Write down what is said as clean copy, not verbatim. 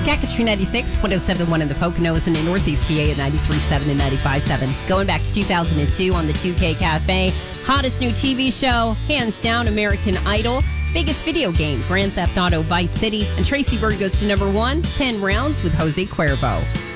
Country 96, 107.1 in the Poconos, and in Northeast PA at 93.7 and 95.7. Going back to 2002 on the 2K Cafe. Hottest new TV show, hands down, American Idol. Biggest video game, Grand Theft Auto Vice City. And Tracy Bird goes to number 1, 10 rounds with Jose Cuervo.